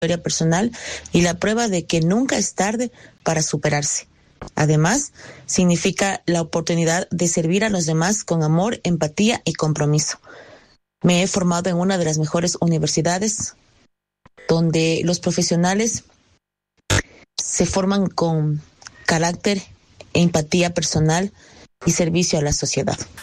historia personal y la prueba de que nunca es tarde para superarse. Además, significa la oportunidad de servir a los demás con amor, empatía y compromiso. Me he formado en una de las mejores universidades donde los profesionales se forman con carácter, empatía personal y servicio a la sociedad.